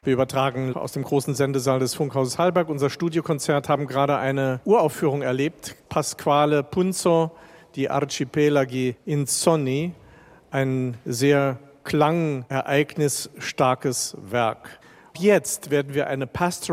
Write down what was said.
Wir übertragen aus dem großen Sendesaal des Funkhauses Hallberg. Unser Studiokonzert haben gerade eine Uraufführung erlebt. Pasquale Punzo, die Archipelagi Insonni. Ein sehr klangereignisstarkes Werk. Jetzt werden wir eine Pastoral